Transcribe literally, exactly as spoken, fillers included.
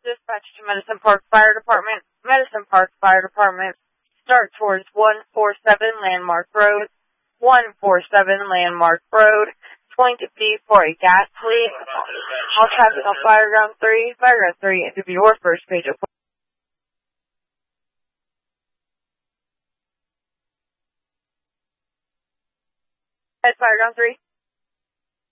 dispatch to Medicine Park Fire Department. Medicine Park Fire Department. Start towards one forty-seven Landmark Road. one forty-seven Landmark Road. Going to be for a gas leak. All traffic on Fireground three. Fireground three, into your first page of Fireground three.